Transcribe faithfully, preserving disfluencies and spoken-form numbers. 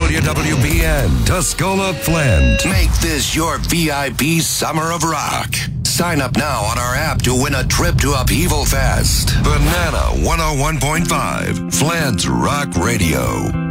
W W B N, Tuscola, Flint. Make this your V I P Summer of Rock. Sign up now on our app to win a trip to Upheaval Fest. Banana one oh one point five, Flint's Rock Radio.